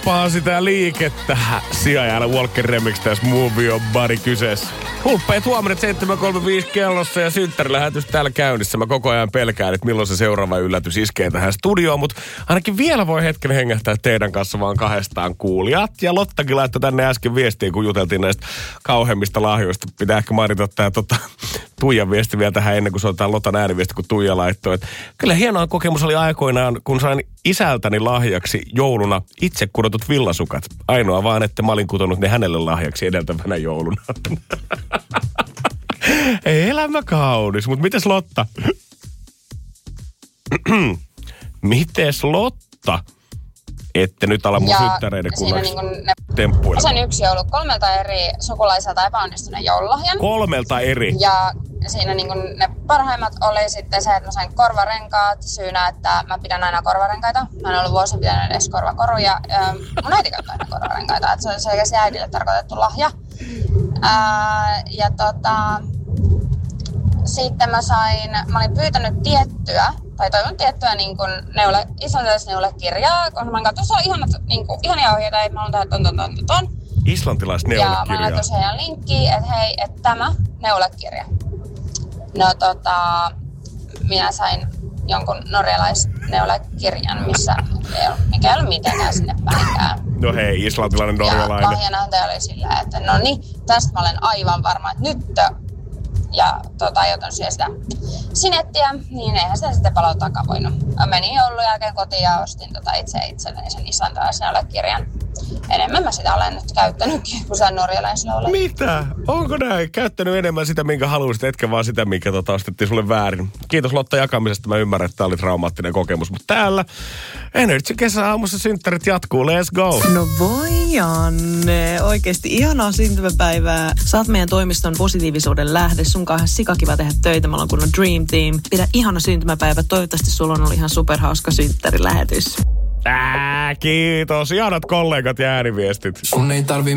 kaipaa sitä liikettä. Sijajäällä Walker Remix tässä Move Your Body kyseessä. Hulppeet huomenna 7.35 kellossa ja synttärilähetys täällä käynnissä. Mä koko ajan pelkään, että milloin se seuraava yllätys iskee tähän studioon, mutta ainakin vielä voi hetken hengähtää teidän kanssa vaan kahdestaan kuulijat. Ja Lottakin laittoi tänne äsken viestiä, kun juteltiin näistä kauheimmista lahjoista. Pitää ehkä mainita tää Tuijan viesti vielä tähän ennen kuin se otetaan Lotan ääniviesti, kun Tuija laittoi. Että kyllä hienoa kokemus oli aikoinaan, kun sain isältäni lahjaksi jouluna itse kudotut villasukat. Ainoa vaan, että mä olin kutonut ne hänelle lahjaksi edeltävänä jouluna. Ei elämä kaunis, mutta mites Lotta? Mites Lotta? Ette nyt ala mun synttäreiden kunnaksi temppuilla. Sen yksi joulu 3 eri sukulaiselta epäonnistuneen joululahjan. 3 eri? Ja siinä niin kuin ne parhaimmat oli sitten se, että mä sain korvarenkaat syynä, että mä pidän aina korvarenkaita. Mä en ollut vuosia pitänyt edes korvakoruja. Mun äiti käyttää aina korvarenkaita, että se on selkeästi äidille tarkoitettu lahja. Sitten mä olin pyytänyt tiettyä niin kuin islantilaisneulekirjaa, koska mä katsoin, tuossa on ihania ohjeita, että mä haluan tehdä ton. Islantilaisneulekirjaa? Ja mä laitan tosiaan linkkiin, että hei, että tämä neulekirja. No minä sain jonkun norjalaisneulekirjan, mikä ei ollut mitenkään sinne päinkään. No hei, islantilainen norjalainen. Ja lahjanantaja oli sillä, että no niin, tästä mä olen aivan varma, että nyt ja aion syödä sitä sinettiä, niin eihän sitä sitten palauttaakaan voinut. Menin joulun jälkeen kotiin ja ostin itselleni sen islantilaisneulekirjan. Enemmän mä sitä olen nyt käyttänytkin kuin sen norjalaisneule. Mitä? Onko näin? Käyttänyt enemmän sitä, minkä haluaisit, etkä vaan sitä, minkä ostettiin sulle väärin. Kiitos Lotta jakamisesta. Mä ymmärrän, että tää oli traumaattinen kokemus. Mutta täällä Energy kesäaamussa synttärit jatkuu. Let's go! No voi Janne. Oikeesti ihanaa syntymäpäivää. Sä oot meidän toimiston positiivisuuden lähde. Sun kanssa sikakiva tehdä töitä. Me ollaan kunnon Dream Team. Pidä ihana syntymäpäivä. Toivottavasti sulla on ollut ihan superhauska synttärilähetys. Kiitos. Ihanat kollegat ja ääniviestit. Kun ei tarvi